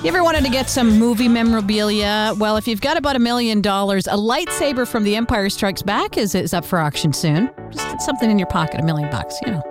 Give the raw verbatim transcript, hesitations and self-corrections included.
You ever wanted to get some movie memorabilia? Well, if you've got about a million dollars, a lightsaber from The Empire Strikes Back is, is up for auction soon. Just get something in your pocket, a million bucks, you know.